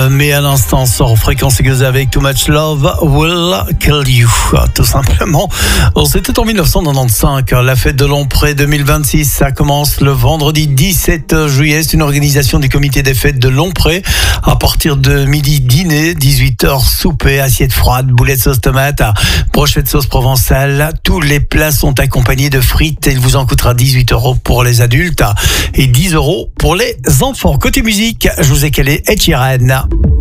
Mais à l'instant, sort Fréquence aiguisée avec Too Much Love Will Kill You. Tout simplement. C'était en 1995, la fête de Lompré 2026. Ça commence le vendredi 17 juillet. C'est une organisation du comité des fêtes de Lompré. À partir de midi, dîner, 18h, souper, assiette froide, boulettes sauce tomate, brochette sauce provençale. Tous les plats sont accompagnés de frites. Il vous en coûtera 18 € pour les adultes et 10 € pour les enfants. Côté musique, je vous ai calé Ed Sheeran.